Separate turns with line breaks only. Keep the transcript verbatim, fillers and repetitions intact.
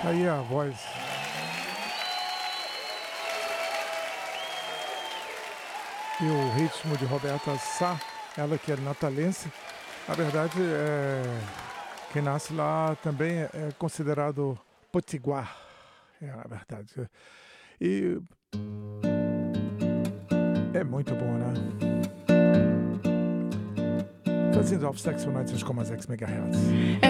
Aí a voz. E o ritmo de Roberta Sá, ela que é natalense, na verdade, é, quem nasce lá também é é considerado potiguar, é a verdade. E é muito bom, né? Fazendo off Sex United com as X Megahertz.